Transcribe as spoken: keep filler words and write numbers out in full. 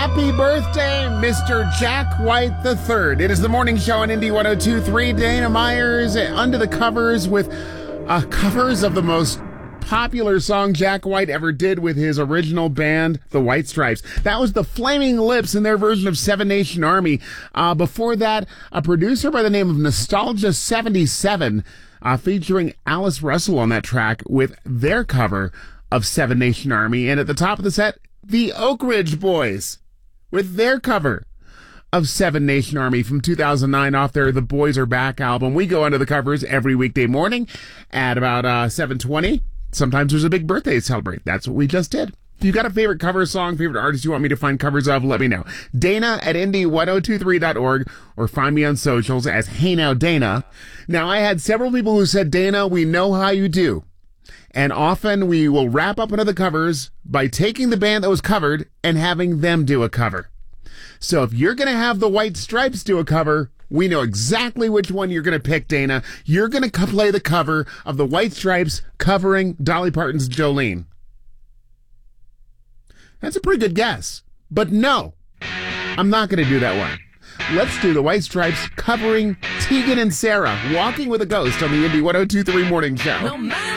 Happy birthday, Mister Jack White the third. It is the morning show on Indy one oh two point three. Dana Myers under the covers with uh, covers of the most popular song Jack White ever did with his original band, the White Stripes. That was the Flaming Lips in their version of Seven Nation Army. Uh, before that, a producer by the name of Nostalgia seventy-seven uh, featuring Alice Russell on that track with their cover of Seven Nation Army. And at the top of the set, the Oak Ridge Boys with their cover of Seven Nation Army from two thousand nine off their The Boys Are Back album. We go under the covers every weekday morning at about uh, seven twenty. Sometimes there's a big birthday to celebrate. That's what we just did. If you got a favorite cover song, favorite artist you want me to find covers of, let me know. Dana at Indy ten twenty-three dot org or find me on socials as Hey Now Dana. Now, I had several people who said, Dana, we know how you do. And often we will wrap up another covers by taking the band that was covered and having them do a cover. So if you're going to have the White Stripes do a cover, we know exactly which one you're going to pick, Dana. You're going to play the cover of the White Stripes covering Dolly Parton's Jolene. That's a pretty good guess. But no, I'm not going to do that one. Let's do the White Stripes covering Tegan and Sarah, Walking with a Ghost on the Indy ten twenty-three Morning Show. No matter